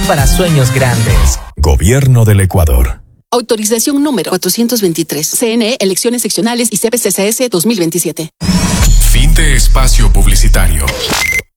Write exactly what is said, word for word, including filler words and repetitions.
para sueños grandes. Gobierno del Ecuador. Autorización número cuatrocientos veintitrés. C N E, Elecciones Seccionales y C P C C S dos mil veintisiete. Fin de espacio publicitario.